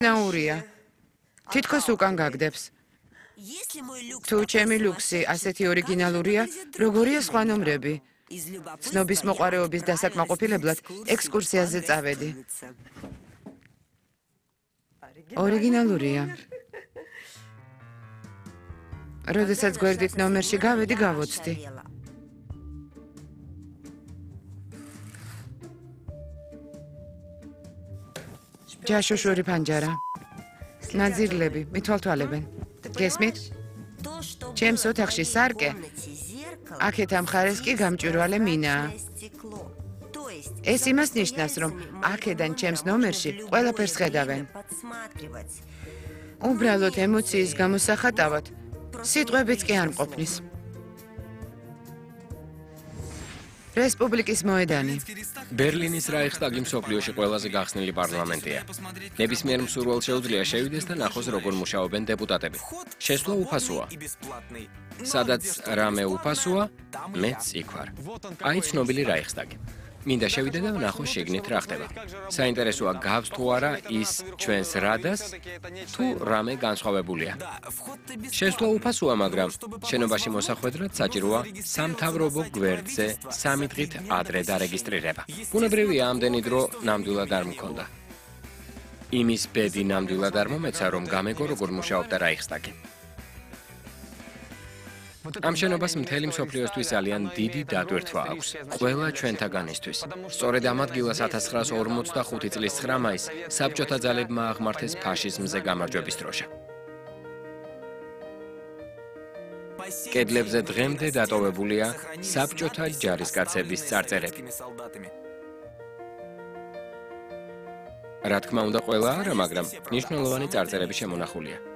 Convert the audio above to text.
ნაურია. თითქოს უკან გაგდებს. თუ ჩემი ლუქსი ასეთი ორიგინალურია, როგორია სხვა ნომრები? ცნობის მოყვარეობის დასაკმაყოფილებლად ექსკურსიაზე წავედი. ორიგინალურია. როდესაც გვერდით ნომერში გავედი, გავოცდი. ჯაშუშვური ფანჯარა. ნაძირლები მithვალთვალებენ. გესმით? ჩემს ოთახში სარკე, აქეთ ამ მხარეს კი გამჭვირვალე მინაა. ეს იმას ნიშნავს, რომ აქედან ჩემს ნომერში ყველაფერს ხედავენ. უბრალოდ ემოციის გამოსახატავად, სიტყვებიც კი არ მყოფნის. რესპუბლიკის მოედანი. ბერლინის რაიხსტაგი მსოფლიოში ყველაზე გახსნილი პარლამენტია. ნებისმიერ მსურველს შეუძლია შევიდეს და ნახოს, როგორ მუშაობენ დეპუტატები. შესვლა უფასოა. სადაც რამე უფასოა, მეც იქ ვარ. აი ცნობილი რაიხსტაგი. მინდა შევიდე და ვნახო შიგნით რა ხდება. საინტერესოა გავს თუ არა ის ჩვენს რადას, თუ რამე განსხვავებულია. შესვლა უფასოა, მაგრამ შენობაში მოსახვედრად საჭიროა სამთავრობო გვერდზე 3 დღით ადრე დარეგისტრირება. ბუნებრივია, ამდენი დრო ნამდვილად არ მქონდა. იმის ბედი ნამდვილად არ მომეცა, რომ გამეგო როგორ მუშაობდა რაიხსტაგი. ამ შენობას მთელი მსოფლიოსთვის ძალიან დიდი დატვირთვა აქვს. ყველა ჩვენთაგანისთვის. სწორედ ამ ადგილას 1945 წლის 9 მაისს საბჭოთა ძალებმა აღმართეს ფაშიზმზე გამარჯვების დროშა. კედლებზე დღემდე დატოვებულია საბჭოთა ჯარისკაცების წარწერები. რა თქმა უნდა, ყველა არა, მაგრამ მნიშვნელოვანი წარწერები შემონახულია.